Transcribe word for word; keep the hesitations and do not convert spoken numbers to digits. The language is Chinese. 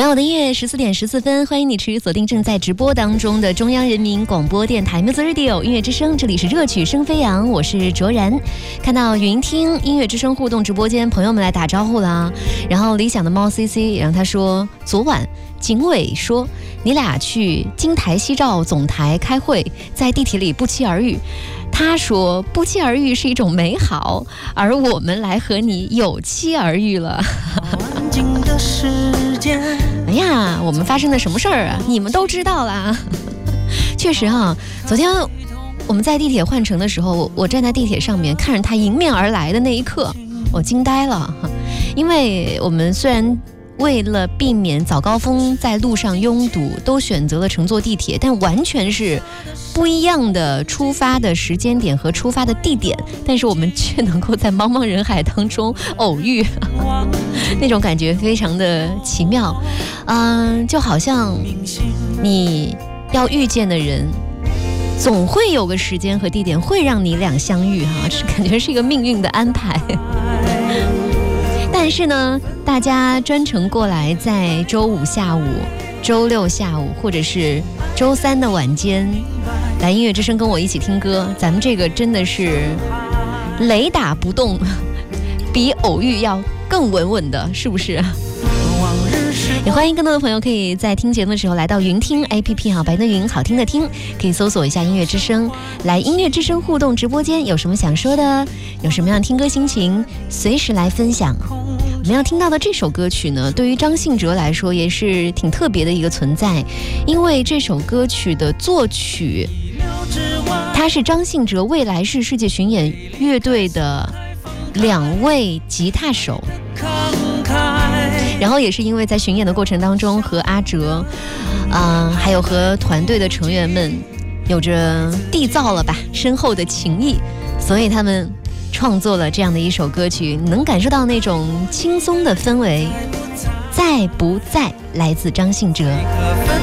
到我的音乐十四点十四分，欢迎你持续锁定正在直播当中的中央人民广播电台 Music Radio 音乐之声，这里是热曲声飞扬，我是卓然。看到云听音乐之声互动直播间朋友们来打招呼啦，然后理想的猫 C C， 然后他说昨晚警委说你俩去京台西照总台开会，在地铁里不期而遇。他说不期而遇是一种美好，而我们来和你有期而遇了。哎呀，我们发生了什么事儿啊？你们都知道啦。确实啊，昨天我们在地铁换乘的时候，我站在地铁上面看着他迎面而来的那一刻，我惊呆了。因为我们虽然为了避免早高峰在路上拥堵，都选择了乘坐地铁，但完全是不一样的出发的时间点和出发的地点，但是我们却能够在茫茫人海当中偶遇，那种感觉非常的奇妙。嗯，就好像你要遇见的人总会有个时间和地点会让你俩相遇哈，这感觉是一个命运的安排。但是呢，大家专程过来在周五下午、周六下午或者是周三的晚间来音乐之声跟我一起听歌，咱们这个真的是雷打不动，比偶遇要更稳稳的，是不是？也欢迎更多的朋友可以在听节目的时候来到云听 A P P 哈，白的云好听的听，可以搜索一下音乐之声，来音乐之声互动直播间，有什么想说的，有什么样听歌心情，随时来分享。我们要听到的这首歌曲呢，对于张信哲来说也是挺特别的一个存在，因为这首歌曲的作曲他是张信哲未来式世界巡演乐队的两位吉他手，然后也是因为在巡演的过程当中和阿哲呃，还有和团队的成员们有着缔造了吧深厚的情谊，所以他们创作了这样的一首歌曲，能感受到那种轻松的氛围。在不在来自张信哲。